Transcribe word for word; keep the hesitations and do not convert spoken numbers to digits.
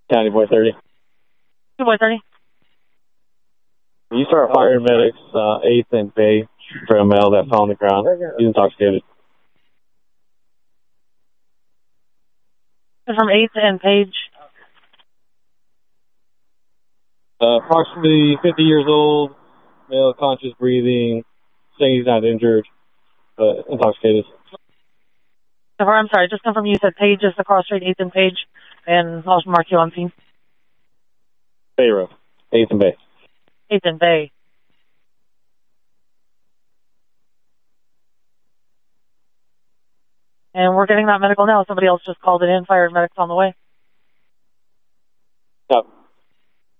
County Boy thirty. Two Boy thirty. You start firing medics, uh, eighth and Bay, for a male that fell on the ground. He's intoxicated. From eighth and Page. Uh, approximately fifty years old, male, conscious breathing, saying he's not injured, but intoxicated. I'm sorry, just confirm you said Page is the cross street, eighth and Page, and I'll mark you on scene. Bay Road, eighth and Bay. eighth and Bay. And we're getting that medical now. Somebody else just called it in, fired medics on the way. Yep.